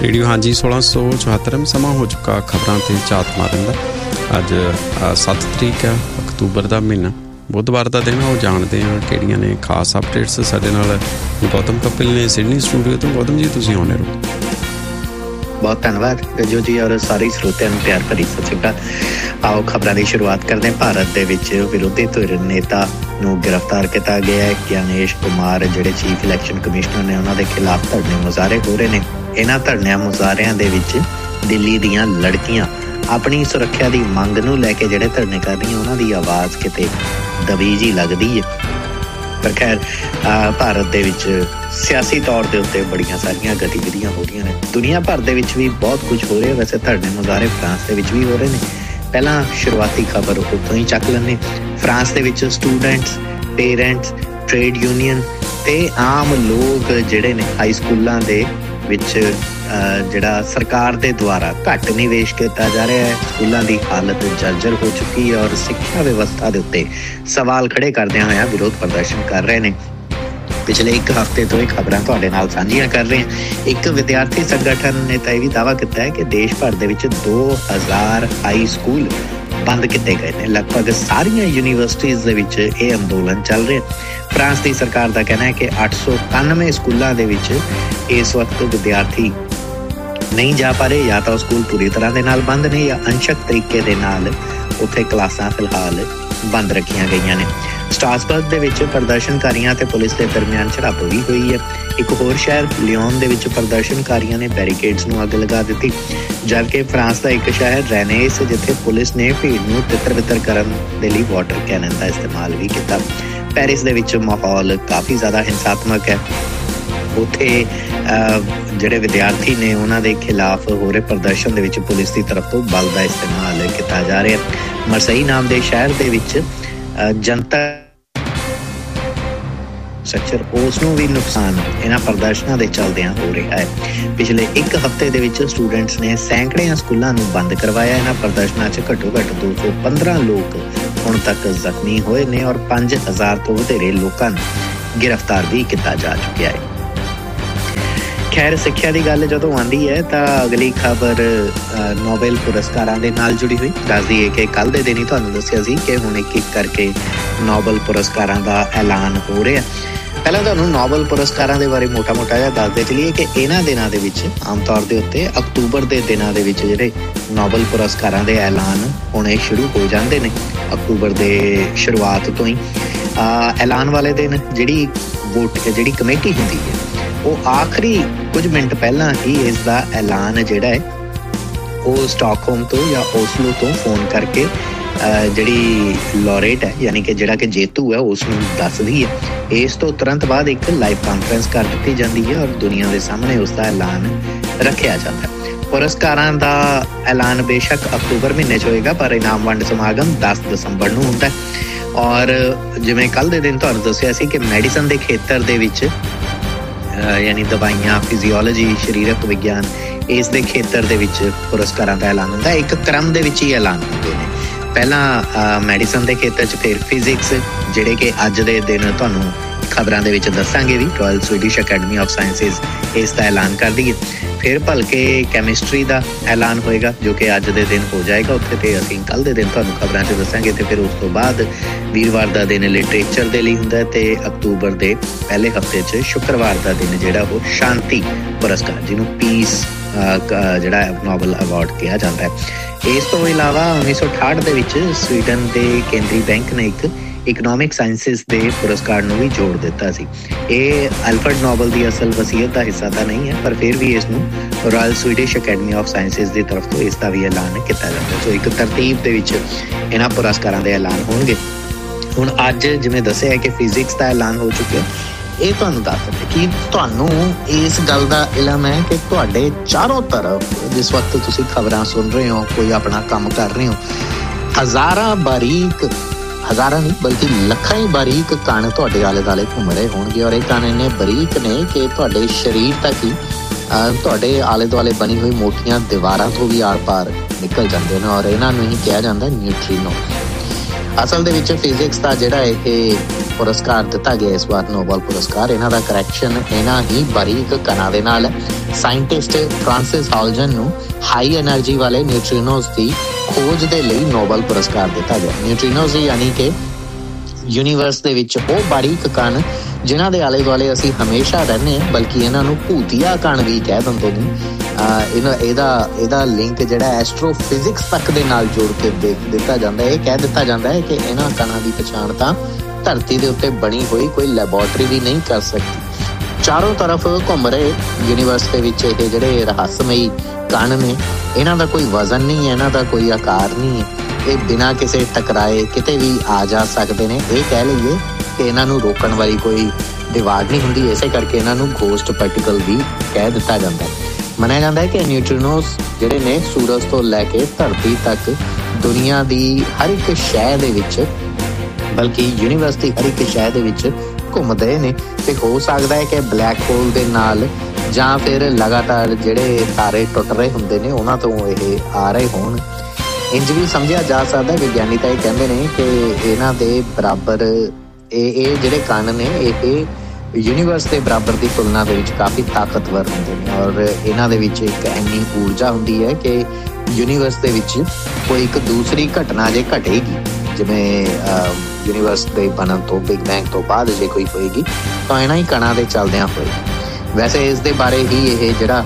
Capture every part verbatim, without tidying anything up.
Radio ਹਾਂਜੀ सोलह सौ चौहत्तर ਸਮਾਂ ਹੋ ਚੁੱਕਾ ਖਬਰਾਂ ਤੇ ਝਾਤ ਮਾਰਨ ਦਾ। ਅੱਜ ਸੱਤ ਤਰੀਕ ਹੈ ਅਕਤੂਬਰ ਦਾ ਮਹੀਨਾ, ਬੁੱਧਵਾਰ ਦਾ ਦਿਨ। ਉਹ ਜਾਣਦੇ ਹਾਂ ਕਿਹੜੀਆਂ ਨੇ ਖਾਸ ਅਪਡੇਟਸ। ਸਾਡੇ ਨਾਲ ਗੌਤਮ ਕਪਿਲ ਨੇ ਸਿਡਨੀ ਸਟੂਡੀਓ ਤੋਂ। ਗੌਤਮ ਜੀ ਤੁਸੀਂ ਆਉਂਦੇ ਰਹੋ। ਬਹੁਤ ਧੰਨਵਾਦ ਰਜੂ ਜੀ ਔਰ ਸਾਰੇ ਸਰੋਤਿਆਂ ਨੂੰ ਪਿਆਰ ਭਰੀ ਸਤਿ ਸ਼੍ਰੀ ਅਕਾਲ। ਆਓ ਖਬਰਾਂ ਦੀ ਸ਼ੁਰੂਆਤ ਕਰਦੇ ਹਾਂ। ਭਾਰਤ ਦੇ ਵਿੱਚ ਵਿਰੋਧੀ ਧਿਰ ਨੇਤਾ ਨੂੰ ਗ੍ਰਿਫਤਾਰ ਕੀਤਾ ਗਿਆ ਹੈ। ਗਿਆਨੇਸ਼ ਕੁਮਾਰ ਜਿਹੜੇ ਚੀਫ ਇਲੈਕਸ਼ਨ ਕਮਿਸ਼ਨਰ ਨੇ, ਉਹਨਾਂ ਦੇ ਖਿਲਾਫ ਧਰਨੇ ਮੁਜ਼ਾਹਰੇ ਹੋ ਰਹੇ ਨੇ। ਇਹਨਾਂ ਧਰਨਿਆਂ ਮੁਜ਼ਾਹਰਿਆਂ ਦੇ ਵਿੱਚ ਦਿੱਲੀ ਦੀਆਂ ਲੜਕੀਆਂ ਆਪਣੀ ਸੁਰੱਖਿਆ ਦੀ ਮੰਗ ਨੂੰ ਲੈ ਕੇ ਜਿਹੜੇ ਧਰਨੇ ਕਰ ਰਹੀਆਂ, ਉਹਨਾਂ ਦੀ ਆਵਾਜ਼ ਕਿਤੇ ਦਬੀ ਜਿਹੀ ਲੱਗਦੀ ਹੈ। ਪਰ ਖੈਰ ਭਾਰਤ ਦੇ ਵਿੱਚ ਸਿਆਸੀ ਤੌਰ ਦੇ ਉੱਤੇ ਬੜੀਆਂ ਸਾਰੀਆਂ ਗਤੀਵਿਧੀਆਂ ਹੋ ਰਹੀਆਂ ਨੇ। ਦੁਨੀਆ ਭਰ ਦੇ ਵਿੱਚ ਵੀ ਬਹੁਤ ਕੁਝ ਹੋ ਰਿਹਾ। ਵੈਸੇ ਧਰਨੇ ਮੁਜ਼ਾਹਰੇ ਫਰਾਂਸ ਦੇ ਵਿੱਚ ਵੀ ਹੋ ਰਹੇ ਨੇ। ਪਹਿਲਾਂ ਸ਼ੁਰੂਆਤੀ ਖਬਰ ਉੱਥੋਂ ਹੀ ਚੱਕ ਲੈਂਦੇ। ਫਰਾਂਸ ਦੇ ਵਿੱਚ ਸਟੂਡੈਂਟਸ, ਪੇਰੈਂਟਸ, ਟ੍ਰੇਡ ਯੂਨੀਅਨ ਤੇ ਆਮ ਲੋਕ ਜਿਹੜੇ ਨੇ ਹਾਈ ਸਕੂਲਾਂ ਦੇ ਵਿੱਚ ਜਿਹੜਾ ਸਰਕਾਰ ਦੇ ਦੁਆਰਾ ਘੱਟ ਨਿਵੇਸ਼ ਕੀਤਾ ਜਾ ਰਿਹਾ ਹੈ। ਸਕੂਲਾਂ ਦੀ ਹਾਲਤ ਜਰਜਰ ਹੋ ਚੁੱਕੀ ਹੈ ਔਰ ਸਿੱਖਿਆ ਵਿਵਸਥਾ ਦੇ ਉੱਤੇ ਸਵਾਲ ਖੜੇ ਕਰਦਿਆਂ ਹੋਇਆ ਵਿਰੋਧ ਪ੍ਰਦਰਸ਼ਨ ਕਰ ਰਹੇ ਨੇ। ਪਿਛਲੇ ਇੱਕ ਹਫ਼ਤੇ ਤੋਂ ਇਹ ਖਬਰਾਂ ਤੁਹਾਡੇ ਨਾਲ ਸਾਂਝੀਆਂ ਕਰ ਰਹੇ ਹਾਂ। ਇੱਕ ਵਿਦਿਆਰਥੀ ਸੰਗਠਨ ਨੇ ਤਾਂ ਇਹ ਵੀ ਦਾਅਵਾ ਕੀਤਾ ਹੈ ਕਿ ਦੇਸ਼ ਭਰ ਦੇ ਵਿੱਚ ਦੋ ਹਜ਼ਾਰ ਹਾਈ ਸਕੂਲ ਬੰਦ ਕੀਤੇ ਗਏ ਨੇ। ਲਗਭਗ ਸਾਰੀਆਂ ਯੂਨੀਵਰਸਿਟੀਜ਼ ਦੇ ਵਿੱਚ ਇਹ ਅੰਦੋਲਨ ਚੱਲ ਰਿਹਾ। ਫਰਾਂਸ ਦੀ ਸਰਕਾਰ ਦਾ ਕਹਿਣਾ ਹੈ ਕਿ ਅੱਠ ਸੌ ਇਕਾਨਵੇਂ ਸਕੂਲਾਂ ਦੇ ਵਿੱਚ ਇਸ ਵਕਤ ਵਿਦਿਆਰਥੀ ਨਹੀਂ ਜਾ ਪਾ ਰਹੇ। ਜਾਂ ਤਾਂ ਉਹ ਸਕੂਲ ਪੂਰੀ ਤਰ੍ਹਾਂ ਦੇ ਨਾਲ ਬੰਦ ਨੇ ਜਾਂ ਅੰਸ਼ਕ ਤਰੀਕੇ ਦੇ ਨਾਲ ਉੱਥੇ ਕਲਾਸਾਂ ਫਿਲਹਾਲ ਬੰਦ ਰੱਖੀਆਂ ਗਈਆਂ ਨੇ। ਸਟ੍ਰਾਸਬਰਗ ਦੇ ਵਿੱਚ ਪ੍ਰਦਰਸ਼ਨਕਾਰੀਆਂ ਤੇ ਪੁਲਿਸ ਦੇ ਦਰਮਿਆਨ ਝੜਪ ਵੀ ਹੋਈ ਹੈ। ਇੱਕ ਹੋਰ ਸ਼ਹਿਰ ਲਿਓਨ ਦੇ ਵਿੱਚ ਪ੍ਰਦਰਸ਼ਨਕਾਰੀਆਂ ਨੇ ਬੈਰੀਕੇਡਸ ਨੂੰ ਅੱਗ ਲਗਾ ਦਿੱਤੀ, ਜਦਕਿ ਫਰਾਂਸ ਦਾ ਇੱਕ ਸ਼ਹਿਰ ਰੈਨੇਸ ਜਿੱਥੇ ਪੁਲਿਸ ਨੇ ਭੀੜ ਨੂੰ ਤਿੱਤਰ ਬਿੱਤਰ ਕਰਨ ਦੇ ਲਈ ਵਾਟਰ ਕੈਨਨ ਦਾ ਇਸਤੇਮਾਲ ਵੀ ਕੀਤਾ। ਪੈਰਿਸ ਦੇ ਵਿੱਚ ਮਾਹੌਲ ਕਾਫੀ ਜ਼ਿਆਦਾ ਹਿੰਸਾਤਮਕ ਹੈ। ਉੱਥੇ ਜਿਹੜੇ ਵਿਦਿਆਰਥੀ ਨੇ ਉਹਨਾਂ ਦੇ ਖਿਲਾਫ ਹੋ ਰਹੇ ਪ੍ਰਦਰਸ਼ਨ ਦੇ ਵਿੱਚ ਪੁਲਿਸ ਦੀ ਤਰਫ ਤੋਂ ਬਲ ਦਾ ਇਸਤੇਮਾਲ ਕੀਤਾ ਜਾ ਰਿਹਾ। ਮਰਸਈ ਨਾਮ ਦੇ ਸ਼ਹਿਰ ਦੇ ਵਿੱਚ ਜਨਤਾ ਸੱਚਰ ਉਸ ਨੂੰ ਵੀ ਨੁਕਸਾਨ ਇਹਨਾਂ ਪ੍ਰਦਰਸ਼ਨਾਂ ਦੇ ਚੱਲਦਿਆਂ ਹੋ ਰਿਹਾ ਹੈ। ਪਿਛਲੇ ਇੱਕ ਹਫ਼ਤੇ ਦੇ ਵਿੱਚ ਸਟੂਡੈਂਟਸ ਨੇ ਸੈਂਕੜਿਆਂ ਸਕੂਲਾਂ ਨੂੰ ਬੰਦ ਕਰਵਾਇਆ। ਇਹਨਾਂ ਪ੍ਰਦਰਸ਼ਨਾਂ 'ਚ ਘੱਟੋ ਘੱਟ ਦੋ ਸੌ ਪੰਦਰਾਂ ਲੋਕ ਹੁਣ ਤੱਕ ਜ਼ਖਮੀ ਹੋਏ ਨੇ ਔਰ ਪੰਜ ਹਜ਼ਾਰ ਤੋਂ ਵਧੇਰੇ ਲੋਕਾਂ ਨੂੰ ਗ੍ਰਿਫਤਾਰ ਵੀ ਕੀਤਾ ਜਾ ਚੁੱਕਿਆ ਹੈ। ਖੈਰ, ਸਿੱਖਿਆ ਦੀ ਗੱਲ ਜਦੋਂ ਆਉਂਦੀ ਹੈ ਤਾਂ ਅਗਲੀ ਖਬਰ ਨੋਬਲ ਪੁਰਸਕਾਰਾਂ ਦੇ ਨਾਲ ਜੁੜੀ ਹੋਈ। ਦੱਸ ਦਈਏ ਕਿ ਕੱਲ੍ਹ ਦੇ ਦਿਨ ਹੀ ਤੁਹਾਨੂੰ ਦੱਸਿਆ ਸੀ ਕਿ ਹੁਣ ਇੱਕ ਇੱਕ ਕਰਕੇ ਨੋਬਲ ਪੁਰਸਕਾਰਾਂ ਦਾ ਐਲਾਨ ਹੋ ਰਿਹਾ। ਪਹਿਲਾਂ ਤੁਹਾਨੂੰ ਨੋਬਲ ਪੁਰਸਕਾਰਾਂ ਦੇ ਬਾਰੇ ਮੋਟਾ ਮੋਟਾ ਜਿਹਾ ਦੱਸਦੇ ਚਲੀਏ ਕਿ ਇਹਨਾਂ ਦਿਨਾਂ ਦੇ ਵਿੱਚ ਆਮ ਤੌਰ ਦੇ ਉੱਤੇ ਅਕਤੂਬਰ ਦੇ ਦਿਨਾਂ ਦੇ ਵਿੱਚ ਜਿਹੜੇ ਨੋਬਲ ਪੁਰਸਕਾਰਾਂ ਦੇ ਐਲਾਨ ਹੋਣੇ ਸ਼ੁਰੂ ਹੋ ਜਾਂਦੇ ਨੇ। ਅਕਤੂਬਰ ਦੇ ਸ਼ੁਰੂਆਤ ਤੋਂ ਹੀ ਐਲਾਨ ਵਾਲੇ ਦਿਨ ਜਿਹੜੀ ਵੋਟ ਜਿਹੜੀ ਕਮੇਟੀ ਹੁੰਦੀ ਹੈ ਉਹ ਆਖਰੀ ਕੁਝ ਮਿੰਟ ਪਹਿਲਾਂ ਹੀ ਇਸ ਦਾ ਐਲਾਨ ਜਿਹੜਾ ਹੈ ਉਹ ਸਟਾਕਹੋਮ ਤੋਂ ਜਾਂ ਓਸਲੋ ਤੋਂ ਫੋਨ ਕਰਕੇ ਜਿਹੜੀ ਲੋਰੇਟ ਹੈ ਯਾਨੀ ਕਿ ਜਿਹੜਾ ਕਿ ਜੇਤੂ ਹੈ ਉਸ ਨੂੰ ਦੱਸਦੀ ਹੈ। ਇਸ ਤੋਂ ਤੁਰੰਤ ਬਾਅਦ ਇੱਕ ਲਾਈਵ ਕਾਨਫਰੰਸ ਕਰ ਦਿੱਤੀ ਜਾਂਦੀ ਹੈ ਔਰ ਦੁਨੀਆ ਦੇ ਸਾਹਮਣੇ ਉਸ ਦਾ ਐਲਾਨ ਰੱਖਿਆ ਜਾਂਦਾ ਹੈ। ਪੁਰਸਕਾਰਾਂ ਦਾ ਐਲਾਨ ਬੇਸ਼ੱਕ ਅਕਤੂਬਰ ਮਹੀਨੇ 'ਚ ਹੋਏਗਾ, ਪਰ ਇਨਾਮ ਵੰਡ ਸਮਾਗਮ ਦਸ ਦਸੰਬਰ ਨੂੰ ਹੁੰਦਾ। ਔਰ ਜਿਵੇਂ ਕੱਲ੍ਹ ਦੇ ਦਿਨ ਤੁਹਾਨੂੰ ਦੱਸਿਆ ਸੀ ਕਿ ਮੈਡੀਸਨ ਦੇ ਖੇਤਰ ਦੇ ਵਿੱਚ ਯਾਨੀ ਦਵਾਈਆਂ, ਫਿਜ਼ੀਓਲੋਜੀ, ਸਰੀਰਕ ਵਿਗਿਆਨ, ਇਸ ਦੇ ਖੇਤਰ ਦੇ ਵਿੱਚ ਪੁਰਸਕਾਰਾਂ ਦਾ ਐਲਾਨ ਹੁੰਦਾ। ਇੱਕ ਕ੍ਰਮ ਦੇ ਵਿੱਚ ਹੀ ਐਲਾਨ ਹੁੰਦੇ ਨੇ। ਪਹਿਲਾਂ ਮੈਡੀਸਨ ਦੇ ਖੇਤਰ 'ਚ, ਫਿਰ ਫਿਜ਼ਿਕਸ, ਜਿਹੜੇ ਕਿ ਅੱਜ ਦੇ ਦਿਨ ਤੁਹਾਨੂੰ ਖਬਰਾਂ ਦੇ ਵਿੱਚ ਦੱਸਾਂਗੇ ਵੀ। Royal Swedish academy of sciences ਇਸ ਦਾ ਐਲਾਨ ਕਰਦੀ ਹੈ। ਫਿਰ ਭਲਕੇ ਕੈਮਿਸਟਰੀ ਦਾ ਐਲਾਨ ਹੋਏਗਾ ਜੋ ਕਿ ਅੱਜ ਦੇ ਦਿਨ ਹੋ ਜਾਏਗਾ ਉੱਥੇ, ਤੇ ਅਸੀਂ ਕੱਲ੍ਹ ਦੇ ਦਿਨ ਤੁਹਾਨੂੰ ਖਬਰਾਂ 'ਚ ਦੱਸਾਂਗੇ। ਤੇ ਫਿਰ ਉਸ ਤੋਂ ਬਾਅਦ ਵੀਰਵਾਰ ਦਾ ਦਿਨ ਲਿਟਰੇਚਰ ਦੇ ਲਈ ਹੁੰਦਾ ਤੇ ਅਕਤੂਬਰ ਦੇ ਪਹਿਲੇ ਹਫ਼ਤੇ 'ਚ ਸ਼ੁੱਕਰਵਾਰ ਦਾ ਦਿਨ ਜਿਹੜਾ ਉਹ ਸ਼ਾਂਤੀ ਪੁਰਸਕਾਰ, ਜਿਹਨੂੰ ਪੀਸ ਜਿਹੜਾ ਨੋਬਲ ਅਵਾਰਡ ਕਿਹਾ ਜਾਂਦਾ ਹੈ। ਇਸ ਤੋਂ ਇਲਾਵਾ ਉੱਨੀ ਸੌ ਅਠਾਹਠ ਦੇ ਵਿੱਚ ਸਵੀਡਨ ਦੇ ਕੇਂਦਰੀ ਬੈਂਕ ਨੇ ਇੱਕ ਇਕਨੋਮਿਕ ਸਾਇੰਸਿਸ ਦੇ ਪੁਰਸਕਾਰ ਨੂੰ ਵੀ ਜੋੜ ਦਿੱਤਾ ਸੀ। ਇਹ ਅਲਫਰਡ ਨੋਬਲ ਦੀ ਅਸਲ ਵਸੀਅਤ ਦਾ ਹਿੱਸਾ ਤਾਂ ਨਹੀਂ ਹੈ, ਪਰ ਫਿਰ ਵੀ ਇਸ ਨੂੰ royal Swedish academy of sciences ਦੀ ਤਰਫ ਤੋਂ ਇਸ ਦਾ ਵੀ ਐਲਾਨ ਕੀਤਾ ਜਾਂਦਾ। ਸੋ ਇੱਕ ਤਰਤੀਬ ਦੇ ਵਿੱਚ ਇਹਨਾਂ ਪੁਰਸਕਾਰਾਂ ਦੇ ਐਲਾਨ ਹੋਣਗੇ। ਹੁਣ ਅੱਜ ਜਿਵੇਂ ਦੱਸਿਆ ਕਿ ਫਿਜ਼ਿਕਸ ਦਾ ਐਲਾਨ ਹੋ ਚੁੱਕਿਆ। ਇਹ ਤੁਹਾਨੂੰ ਦੱਸ ਦਿੰਦੇ ਕਿ ਤੁਹਾਨੂੰ ਇਸ ਗੱਲ ਦਾ ਇਲਮ ਹੈ ਕਿ ਤੁਹਾਡੇ ਚਾਰੋਂ ਤਰਫ ਜਿਸ ਵਕਤ ਤੁਸੀਂ ਖਬਰਾਂ ਸੁਣ ਰਹੇ ਹੋ, ਕੋਈ ਆਪਣਾ ਕੰਮ ਕਰ ਰਹੇ ਹੋ, ਹਜ਼ਾਰਾਂ ਬਾਰੀਕ ਹਜ਼ਾਰਾਂ ਨਹੀਂ ਬਲਕਿ ਲੱਖਾਂ ਹੀ ਬਾਰੀਕ ਕਣ ਤੁਹਾਡੇ ਆਲੇ ਦੁਆਲੇ ਘੁੰਮ ਰਹੇ ਹੋਣਗੇ। ਔਰ ਇਹ ਕਣ ਇੰਨੇ ਬਰੀਕ ਨੇ ਕਿ ਤੁਹਾਡੇ ਸਰੀਰ ਤੱਕ ਹੀ ਤੁਹਾਡੇ ਆਲੇ ਦੁਆਲੇ ਬਣੀ ਹੋਈ ਮੋਟੀਆਂ ਦੀਵਾਰਾਂ ਤੋਂ ਵੀ ਆਰ ਪਾਰ ਨਿਕਲ ਜਾਂਦੇ ਨੇ। ਔਰ ਇਹਨਾਂ ਨੂੰ ਹੀ ਕਿਹਾ ਜਾਂਦਾ ਨਿਊਟਰੀਨੋ। ਅਸਲ ਦੇ ਵਿੱਚ ਫਿਜ਼ਿਕਸ ਦਾ ਜਿਹੜਾ ਇਹ ਪੁਰਸਕਾਰ ਦਿੱਤਾ ਗਿਆ ਇਸ ਵਾਰ ਨੋਬਲ ਪੁਰਸਕਾਰ, ਇਹਨਾਂ ਦਾ ਕਰੈਕਸ਼ਨ ਇਹਨਾਂ ਹੀ ਬਾਰੀਕ ਕਣਾਂ ਦੇ ਨਾਲ ਹੈ ਸਾਇੰਟਿਸਟ ਫ੍ਰਾਂਸਿਸ ਹਾਲਜਨ ਨੂੰ ਹਾਈ એનર્ਜੀ ਵਾਲੇ ਨਿਊਟ੍ਰੀਨੋਜ਼ ਦੀ ਖੋਜ ਦੇ ਲਈ ਨੋਬਲ ਪੁਰਸਕਾਰ ਦਿੱਤਾ ਗਿਆ। ਨਿਊਟ੍ਰੀਨੋਜ਼ ਯਾਨੀ ਕਿ ਯੂਨੀਵਰਸ ਦੇ ਵਿੱਚ ਉਹ ਬਾਰੀਕ ਕਣ ਜਿਨ੍ਹਾਂ ਦੇ ਆਲੇ ਦੁਆਲੇ ਅਸੀਂ ਹਮੇਸ਼ਾ ਰਹਿੰਦੇ ਹਾਂ, ਬਲਕਿ ਇਹਨਾਂ ਨੂੰ ਭੂਤੀਆ ਕਣ ਵੀ ਕਹਿ ਦਿੰਦੇ ਨੇ। ਇਹਨਾਂ ਇਹਦਾ ਇਹਦਾ ਲਿੰਕ ਜਿਹੜਾ ਐਸਟ੍ਰੋਫਿਜ਼ਿਕਸ ਤੱਕ ਦੇ ਨਾਲ ਜੋੜ ਕੇ ਦੇਖ ਦਿੱਤਾ ਜਾਂਦਾ ਹੈ। ਇਹ ਕਹਿ ਦਿੱਤਾ ਜਾਂਦਾ ਹੈ ਕਿ ਇਹਨਾਂ ਕਣਾਂ ਦੀ ਪਛਾਣ ਤਾਂ ਧਰਤੀ ਦੇ ਉੱਤੇ ਬਣੀ ਹੋਈ ਕੋਈ ਲੈਬੋਰਟਰੀ ਵੀ ਨਹੀਂ ਕਰ ਸਕਦੀ। ਚਾਰੋਂ ਤਰਫ ਘੁੰਮ ਰਹੇ ਯੂਨੀਵਰਸ ਦੇ ਵਿੱਚ ਇਹ ਜਿਹੜੇ ਰਹੱਸਮਈ ਕਣ ਨੇ, ਇਹਨਾਂ ਦਾ ਕੋਈ ਵਜ਼ਨ ਨਹੀਂ ਹੈ, ਇਹਨਾਂ ਦਾ ਕੋਈ ਆਕਾਰ ਨਹੀਂ ਹੈ, ਇਹ ਬਿਨਾਂ ਕਿਸੇ ਟਕਰਾਏ ਕਿਤੇ ਵੀ ਆ ਜਾ ਸਕਦੇ ਨੇ। ਇਹ ਕਹਿ ਲਈਏ ਕਿ ਇਹਨਾਂ ਨੂੰ ਰੋਕਣ ਵਾਲੀ ਕੋਈ ਦੀਵਾਰ ਨਹੀਂ ਹੁੰਦੀ, ਇਸੇ ਕਰਕੇ ਇਹਨਾਂ ਨੂੰ ਗੋਸਟ ਪਾਰਟੀਕਲ ਵੀ ਕਹਿ ਦਿੱਤਾ ਜਾਂਦਾ ਹੈ। ਮੰਨਿਆ ਜਾਂਦਾ ਹੈ ਕਿ ਨਿਊਟ੍ਰੀਨੋਜ਼ ਜਿਹੜੇ ਨੇ ਸੂਰਜ ਤੋਂ ਲੈ ਕੇ ਧਰਤੀ ਤੱਕ ਦੁਨੀਆ ਦੀ ਹਰ ਇੱਕ ਸ਼ੈ ਦੇ ਵਿੱਚ, ਬਲਕਿ ਯੂਨੀਵਰਸ ਦੀ ਹਰ ਇੱਕ ਸ਼ੈ ਦੇ ਵਿੱਚ ਘੁੰਮਦੇ ਨੇ। ਤੇ ਹੋ ਸਕਦਾ ਹੈ ਕਿ ਬਲੈਕ ਹੋਲ ਦੇ ਨਾਲ ਜਾਂ ਫਿਰ ਲਗਾਤਾਰ ਜਿਹੜੇ ਤਾਰੇ ਟੁੱਟ ਰਹੇ ਹੁੰਦੇ ਨੇ ਉਹਨਾਂ ਤੋਂ ਇਹ ਆ ਰਹੇ ਹੋਣ। ਇੰਝ ਵੀ ਸਮਝਿਆ ਜਾ ਸਕਦਾ, ਵਿਗਿਆਨੀ ਤਾਂ ਇਹ ਕਹਿੰਦੇ ਨੇ ਕਿ ਇਹਨਾਂ ਦੇ ਬਰਾਬਰ ਇਹ ਇਹ ਜਿਹੜੇ ਕਣ ਨੇ ਇਹ ਯੂਨੀਵਰਸ ਦੇ ਬਰਾਬਰ ਦੀ ਤੁਲਨਾ ਦੇ ਵਿੱਚ ਕਾਫੀ ਤਾਕਤਵਰ ਹੁੰਦੇ ਨੇ ਔਰ ਇਹਨਾਂ ਦੇ ਵਿੱਚ ਇੱਕ ਇੰਨੀ ਊਰਜਾ ਹੁੰਦੀ ਹੈ ਕਿ ਯੂਨੀਵਰਸ ਦੇ ਵਿੱਚ ਕੋਈ ਇੱਕ ਦੂਸਰੀ ਘਟਨਾ ਜੇ ਘਟੇਗੀ, ਜਿਵੇਂ ਯੂਨੀਵਰਸ ਦੇ ਬਣਨ ਤੋਂ ਬਿਗ ਬੈਂਗ ਤੋਂ ਬਾਅਦ ਜੇ ਕੋਈ ਹੋਏਗੀ ਤਾਂ ਇਹਨਾਂ ਹੀ ਕਣਾਂ ਦੇ ਚੱਲਦਿਆਂ ਹੋਏਗੀ। ਵੈਸੇ ਇਸ ਦੇ ਬਾਰੇ ਹੀ ਇਹ ਜਿਹੜਾ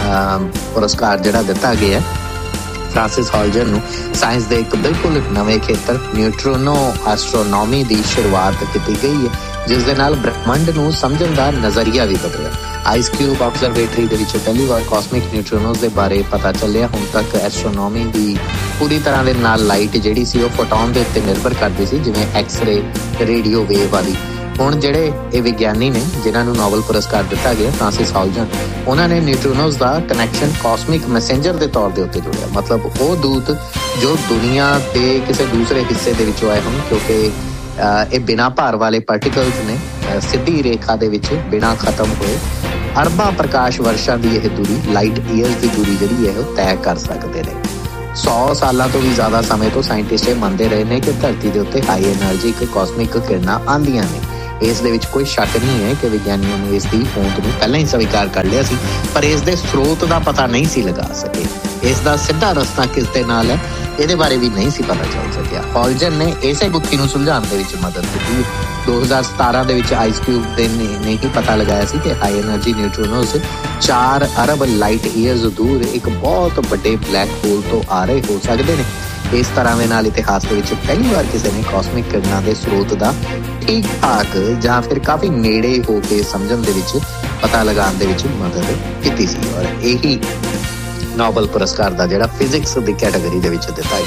ਪੁਰਸਕਾਰ ਜਿਹੜਾ ਦਿੱਤਾ ਗਿਆ ਫ੍ਰਾਂਸਿਸ ਹਾਲਜਨ ਨੂੰ ਸਾਇੰਸ ਦੇ ਇੱਕ ਬਿਲਕੁਲ ਨਵੇਂ ਖੇਤਰ ਨਿਊਟ੍ਰੀਨੋ ਐਸਟ੍ਰੋਨੋਮੀ ਦੀ ਸ਼ੁਰੂਆਤ ਕੀਤੀ ਗਈ ਹੈ, ਜਿਸ ਦੇ ਨਾਲ ਬ੍ਰਹਿਮੰਡ ਨੂੰ ਸਮਝਣ ਦਾ ਨਜ਼ਰੀਆ ਵੀ ਬਦਲਿਆ। ਆਈਸ ਕਿਊਬ ਆਬਜ਼ਰਵੇਟਰੀ ਦੇ ਵਿੱਚ ਪਹਿਲੀ ਵਾਰ ਕਾਸਮਿਕ ਨਿਊਟ੍ਰੀਨੋਜ਼ ਦੇ ਬਾਰੇ ਪਤਾ ਚੱਲਿਆ। ਹੁਣ ਤੱਕ ਐਸਟ੍ਰੋਨੋਮੀ ਦੀ ਪੂਰੀ ਤਰ੍ਹਾਂ ਦੇ ਨਾਲ ਲਾਈਟ ਜਿਹੜੀ ਸੀ ਉਹ ਫੋਟੋਨ ਦੇ ਉੱਤੇ ਨਿਰਭਰ ਕਰਦੀ ਸੀ, ਜਿਵੇਂ ਐਕਸ-ਰੇ, ਰੇਡੀਓ ਵੇਵ ਆਦਿ। ਹੁਣ ਜਿਹੜੇ ਇਹ ਵਿਗਿਆਨੀ ਨੇ ਜਿਨ੍ਹਾਂ ਨੂੰ ਨੋਬਲ ਪੁਰਸਕਾਰ ਦਿੱਤਾ ਗਿਆ ਫ੍ਰਾਂਸਿਸ ਹਾਲਜਨ, ਉਹਨਾਂ ਨੇ ਨਿਊਟ੍ਰੀਨੋਜ਼ ਦਾ ਕਨੈਕਸ਼ਨ ਕਾਸਮਿਕ ਮੈਸੇਂਜਰ ਦੇ ਤੌਰ ਦੇ ਉੱਤੇ ਜੋੜਿਆ। ਮਤਲਬ ਉਹ ਦੂਤ ਜੋ ਦੁਨੀਆ ਦੇ ਕਿਸੇ ਦੂਸਰੇ ਹਿੱਸੇ ਦੇ ਵਿੱਚੋਂ ਆਏ ਹੋਣ, ਕਿਉਂਕਿ ਇਹ ਬਿਨਾਂ ਭਾਰ ਵਾਲੇ ਪਾਰਟੀਕਲਸ ਨੇ, ਸਿੱਧੀ ਰੇਖਾ ਦੇ ਵਿੱਚ ਬਿਨਾਂ ਖਤਮ ਹੋਏ ਅਰਬਾਂ ਪ੍ਰਕਾਸ਼ ਵਰਸ਼ਾਂ ਦੀ ਇਹ ਦੂਰੀ, ਲਾਈਟ ਈਅਰਸ ਦੀ ਦੂਰੀ ਜਿਹੜੀ ਹੈ ਉਹ ਤੈਅ ਕਰ ਸਕਦੇ ਨੇ। ਸੌ ਸਾਲਾਂ ਤੋਂ ਵੀ ਜ਼ਿਆਦਾ ਸਮੇਂ ਤੋਂ ਸਾਇੰਟਿਸਟ ਇਹ ਮੰਨਦੇ ਰਹੇ ਨੇ ਕਿ ਧਰਤੀ ਦੇ ਉੱਤੇ ਹਾਈ ਐਨਰਜੀ ਕਾਸਮਿਕ ਕਿਰਨਾਂ ਆਉਂਦੀਆਂ ਨੇ। ਇਸ ਦੇ ਵਿੱਚ ਕੋਈ ਸ਼ੱਕ ਨਹੀਂ ਹੈ ਕਿ ਵਿਗਿਆਨੀਆਂ ਨੇ ਇਸ ਦੀ ਹੋਂਦ ਨੂੰ ਪਹਿਲਾਂ ਹੀ ਸਵੀਕਾਰ ਕਰ ਲਿਆ ਸੀ, ਪਰ ਇਸ ਦੇ ਸਰੋਤ ਦਾ ਪਤਾ ਨਹੀਂ ਸੀ ਲਗਾ ਸਕੇ। ਇਸ ਦਾ ਸਿੱਧਾ ਰਸਤਾ ਕਿਸ ਦੇ ਨਾਲ ਹੈ ਇਹਦੇ ਬਾਰੇ ਵੀ ਨਹੀਂ ਸੀ ਪਤਾ ਚੱਲ ਸਕਿਆ। ਹਾਲਜਨ ਨੇ ਇਸੇ ਗੁੱਥੀ ਨੂੰ ਸੁਲਝਾਉਣ ਦੇ ਵਿੱਚ ਮਦਦ ਕੀਤੀ। ਦੋ ਹਜ਼ਾਰ ਸਤਾਰਾਂ ਦੇ ਵਿੱਚ ਆਈਸ ਕਿਊਬ ਦੇ ਨੇ ਹੀ ਪਤਾ ਲਗਾਇਆ ਸੀ ਕਿ ਹਾਈ ਐਨਰਜੀ ਨਿਊਟ੍ਰੀਨੋਜ਼ ਚਾਰ ਅਰਬ ਲਾਈਟ ਈਅਰਸ ਦੂਰ ਇੱਕ ਬਹੁਤ ਵੱਡੇ ਬਲੈਕ ਹੋਲ ਤੋਂ ਆ ਰਹੇ ਹੋ ਸਕਦੇ ਨੇ। ਇਸ ਤਰ੍ਹਾਂ ਦੇ ਨਾਲ ਇਤਿਹਾਸ ਦੇ ਵਿੱਚ ਪਹਿਲੀ ਵਾਰ ਕਿਸੇ ਨੇ ਕਾਸਮਿਕ ਕਿਰਨਾਂ ਦੇ ਸਰੋਤ ਦਾ ਠੀਕ ਠਾਕ ਜਾਂ ਫਿਰ ਕਾਫੀ ਨੇੜੇ ਹੋ ਕੇ ਸਮਝਣ ਦੇ ਵਿੱਚ, ਪਤਾ ਲਗਾਉਣ ਦੇ ਵਿੱਚ ਮਦਦ ਕੀਤੀ ਸੀ ਔਰ ਇਹੀ ਨੋਬਲ ਪੁਰਸਕਾਰ ਦਾ ਜਿਹੜਾ ਫਿਜ਼ਿਕਸ ਦੀ ਕੈਟਾਗਰੀ ਦੇ ਵਿੱਚ ਦਿੱਤਾ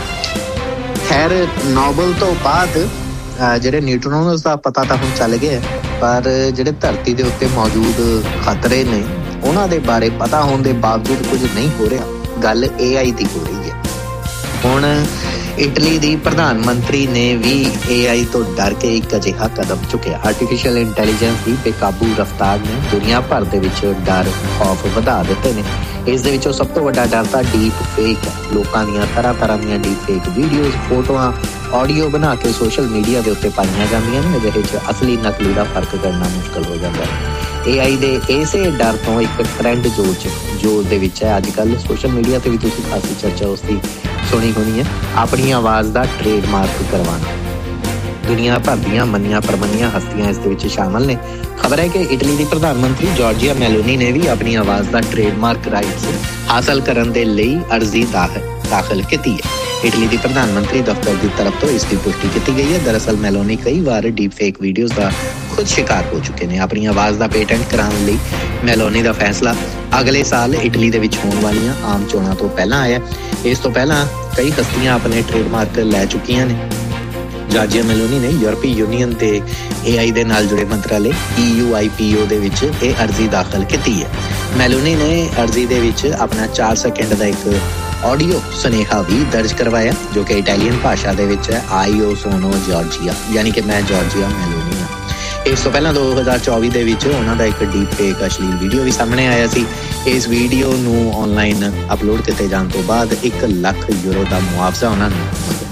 ਗਿਆ। ਖੈਰ, ਨੋਬਲ ਤੋਂ ਬਾਅਦ ਜਿਹੜੇ ਨਿਊਟ੍ਰੀਨੋਜ਼ ਦਾ ਪਤਾ ਤਾਂ ਹੁਣ ਚੱਲ ਗਿਆ, ਪਰ ਜਿਹੜੇ ਧਰਤੀ ਦੇ ਉੱਤੇ ਮੌਜੂਦ ਖਤਰੇ ਨੇ ਉਹਨਾਂ ਦੇ ਬਾਰੇ ਪਤਾ ਹੋਣ ਦੇ ਬਾਵਜੂਦ ਕੁਝ ਨਹੀਂ ਹੋ ਰਿਹਾ। ਗੱਲ ਏ ਆਈ ਦੀ ਹੋ ਰਹੀ ਹੈ। ਹੁਣ ਇਟਲੀ ਦੀ ਪ੍ਰਧਾਨ ਮੰਤਰੀ ਨੇ ਵੀ ਏ ਆਈ ਤੋਂ ਡਰ ਕੇ ਇੱਕ ਅਜਿਹਾ ਕਦਮ ਚੁੱਕਿਆ। ਆਰਟੀਫਿਸ਼ੀਅਲ ਇੰਟੈਲੀਜੈਂਸ ਦੀ ਬੇਕਾਬੂ ਰਫ਼ਤਾਰ ਨੇ ਦੁਨੀਆ ਭਰ ਦੇ ਵਿੱਚ ਡਰ, ਖੌਫ ਵਧਾ ਦਿੱਤੇ ਨੇ। ਇਸ ਦੇ ਵਿੱਚੋਂ ਸਭ ਤੋਂ ਵੱਡਾ ਡਰ ਤਾਂ ਡੀਪ ਫੇਕ ਹੈ। ਲੋਕਾਂ ਦੀਆਂ ਤਰ੍ਹਾਂ ਤਰ੍ਹਾਂ ਦੀਆਂ ਡੀਪ ਫੇਕ ਵੀਡੀਓਜ਼, ਫੋਟੋਆਂ, ਆਡੀਓ ਬਣਾ ਕੇ ਸੋਸ਼ਲ ਮੀਡੀਆ ਦੇ ਉੱਤੇ ਪਾਈਆਂ ਜਾਂਦੀਆਂ ਨੇ। ਅਜਿਹੇ 'ਚ ਅਸਲੀ ਨਕਲੀ ਦਾ ਫਰਕ ਕਰਨਾ ਮੁਸ਼ਕਲ ਹੋ ਜਾਂਦਾ ਹੈ। ਏ ਆਈ ਦੇ ਇਸੇ ਡਰ ਤੋਂ ਇੱਕ ਟ੍ਰੈਂਡ ਜੋ ਜੋ ਦੇ ਵਿੱਚ ਹੈ ਅੱਜ ਕੱਲ੍ਹ ਸੋਸ਼ਲ ਮੀਡੀਆ 'ਤੇ ਵੀ ਤੁਸੀਂ ਖਾਸੀ ਚਰਚਾ ਉਸਦੀ ਸੁਣੀ ਹੋਣੀ ਹੈ, ਆਪਣੀ ਆਵਾਜ਼ ਦਾ ਟ੍ਰੇਡਮਾਰਕ ਕਰਵਾਉਣਾ। ਦੁਨੀਆ ਭਰ ਦੀਆਂ ਮੰਨੀਆਂ ਪ੍ਰਮੰਨੀਆਂ ਹਸਤੀਆਂ ਇਸ ਦੇ ਵਿੱਚ ਸ਼ਾਮਲ ਨੇ। ਖਬਰ ਹੈ ਕਿ ਇਟਲੀ ਦੀ ਪ੍ਰਧਾਨ ਮੰਤਰੀ ਜਾਰਜੀਆ ਮੈਲੋਨੀ ਨੇ ਵੀ ਆਪਣੀ ਆਵਾਜ਼ ਦਾ ਟ੍ਰੇਡਮਾਰਕ ਰਾਈਟਸ ਹਾਸਲ ਕਰਨ ਦੇ ਲਈ ਅਰਜ਼ੀ ਦਾਖਲ ਕੀਤੀ ਹੈ। ਇਟਲੀ ਦੀ ਪ੍ਰਧਾਨ ਮੰਤਰੀ ਦਫ਼ਤਰ ਦੀ ਤਰਫ ਤੋਂ ਇਸ ਦੀ ਪੁਸ਼ਟੀ ਕੀਤੀ ਗਈ ਹੈ। ਦਰਅਸਲ ਮੈਲੋਨੀ ਕਈ ਵਾਰ ਡੀਪ ਫੇਕ ਵੀਡੀਓਜ਼ ਦਾ ਖੁਦ ਸ਼ਿਕਾਰ ਹੋ ਚੁੱਕੇ ਨੇ। ਆਪਣੀ ਆਵਾਜ਼ ਦਾ ਪੇਟੈਂਟ ਕਰਾਉਣ ਲਈ ਮੈਲੋਨੀ ਦਾ ਫੈਸਲਾ ਅਗਲੇ ਸਾਲ ਇਟਲੀ ਦੇ ਵਿੱਚ ਹੋਣ ਵਾਲੀਆਂ ਆਮ ਚੋਣਾਂ ਤੋਂ ਪਹਿਲਾਂ ਆਇਆ। ਇਸ ਤੋਂ ਪਹਿਲਾਂ ਕਈ ਹਸਤੀਆਂ ਆਪਣੇ ਟ੍ਰੇਡਮਾਰਕ ਲੈ ਚੁੱਕੀਆਂ ਨੇ। ਜਾਰਜੀਆ ਮੈਲੋਨੀ ਨੇ ਯੂਰਪੀ ਯੂਨੀਅਨ ਤੇ ਏ ਆਈ ਦੇ ਨਾਲ ਜੁੜੇ ਮੰਤਰਾਲੇ ਈ ਯੂ ਆਈ ਪੀ ਓ ਦੇ ਵਿੱਚ ਇਹ ਅਰਜ਼ੀ ਦਾਖਲ ਕੀਤੀ ਹੈ। ਮੈਲੋਨੀ ਨੇ ਅਰਜ਼ੀ ਦੇ ਵਿੱਚ ਆਪਣਾ ਚਾਰ ਸੈਕਿੰਡ ਦਾ ਇੱਕ ਆਡੀਓ ਸੁਨੇਹਾ ਵੀ ਦਰਜ ਕਰਵਾਇਆ, ਜੋ ਕਿ ਇਟਾਲੀਅਨ ਭਾਸ਼ਾ ਦੇ ਵਿੱਚ ਹੈ, ਆਈ ਓ ਸੋਨੋ ਜਾਰਜੀਆ, ਯਾਨੀ ਕਿ ਮੈਂ ਜਾਰਜੀਆ ਮੈਲੋਨੀ ਹਾਂ। ਇਸ ਤੋਂ ਪਹਿਲਾਂ ਦੋ ਹਜ਼ਾਰ ਚੌਵੀ ਦੇ ਵਿੱਚ ਉਹਨਾਂ ਦਾ ਇੱਕ ਡੀਪ ਫੇਕ ਅਸ਼ਲੀਲ ਵੀਡੀਓ ਵੀ ਸਾਹਮਣੇ ਆਇਆ ਸੀ। ਇਸ ਵੀਡੀਓ ਨੂੰ ਆਨਲਾਈਨ ਅਪਲੋਡ ਕੀਤੇ ਜਾਣ ਤੋਂ ਬਾਅਦ ਇੱਕ ਲੱਖ ਯੂਰੋ ਦਾ ਮੁਆਵਜ਼ਾ ਉਹਨਾਂ ਨੂੰ ਮਿਲਿਆ ਸੀ।